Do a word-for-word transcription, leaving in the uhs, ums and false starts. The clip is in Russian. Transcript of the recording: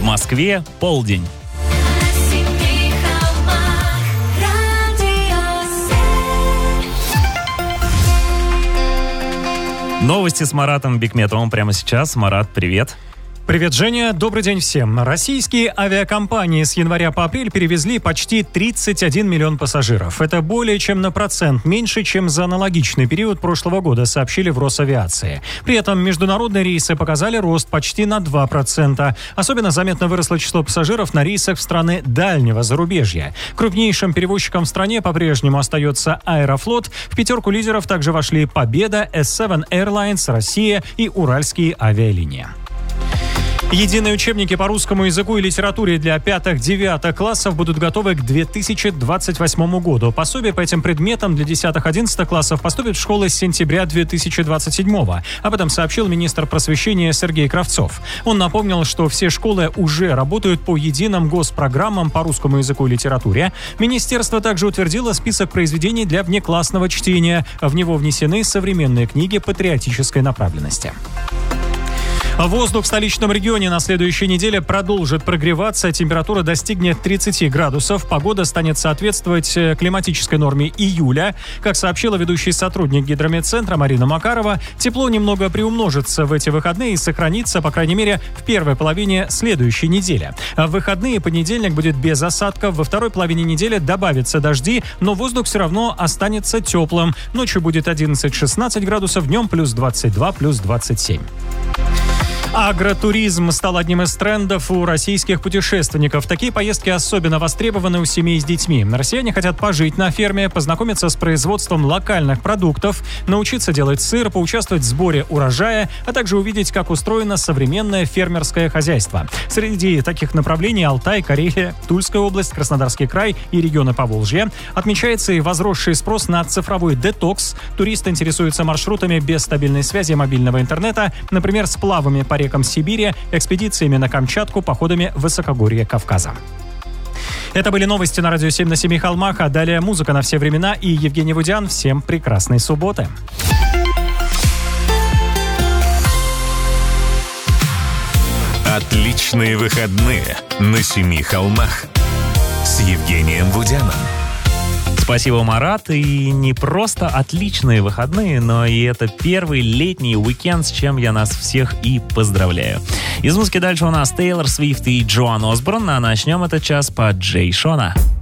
Москве полдень. Новости с Маратом Бикметовым прямо сейчас. Марат, привет. Привет, Женя. Добрый день всем. Российские авиакомпании с января по апрель перевезли почти тридцать один миллион пассажиров. Это более чем на процент меньше, чем за аналогичный период прошлого года, сообщили в Росавиации. При этом международные рейсы показали рост почти на два процента. Особенно заметно выросло число пассажиров на рейсах в страны дальнего зарубежья. Крупнейшим перевозчиком в стране по-прежнему остается Аэрофлот. В пятерку лидеров также вошли Победа, эс семь Airlines, Россия и Уральские авиалинии. Единые учебники по русскому языку и литературе для пятых-девятых классов будут готовы к две тысячи двадцать восьмому году. Пособие по этим предметам для десятых-одиннадцатых классов поступит в школы с сентября две тысячи двадцать седьмого. Об этом сообщил министр просвещения Сергей Кравцов. Он напомнил, что все школы уже работают по единым госпрограммам по русскому языку и литературе. Министерство также утвердило список произведений для внеклассного чтения. В него внесены современные книги патриотической направленности. Воздух в столичном регионе на следующей неделе продолжит прогреваться, температура достигнет тридцати градусов, погода станет соответствовать климатической норме июля. Как сообщила ведущий сотрудник Гидрометцентра Марина Макарова, тепло немного приумножится в эти выходные и сохранится, по крайней мере, в первой половине следующей недели. В выходные понедельник будет без осадков, во второй половине недели добавятся дожди, но воздух все равно останется теплым. Ночью будет одиннадцать-шестнадцать градусов, днем плюс двадцать два, плюс двадцать семь. Агротуризм стал одним из трендов у российских путешественников. Такие поездки особенно востребованы у семей с детьми. Россияне хотят пожить на ферме, познакомиться с производством локальных продуктов, научиться делать сыр, поучаствовать в сборе урожая, а также увидеть, как устроено современное фермерское хозяйство. Среди таких направлений Алтай, Карелия, Тульская область, Краснодарский край и регионы Поволжья. Отмечается и возросший спрос на цифровой детокс. Туристы интересуются маршрутами без стабильной связи и мобильного интернета, например, сплавами по рекам Сибири, экспедициями на Камчатку, походами в высокогорье Кавказа. Это были новости на радио семь на семи холмах, а далее музыка на все времена и Евгений Вудян. Всем прекрасной субботы. Отличные выходные на семи холмах с Евгением Вудяном. Спасибо, Марат. И не просто отличные выходные, но и это первый летний уикенд, с чем я нас всех и поздравляю. Из музыки дальше у нас Тейлор Свифт и Джоан Осборн, а начнем этот час по Джей Шона.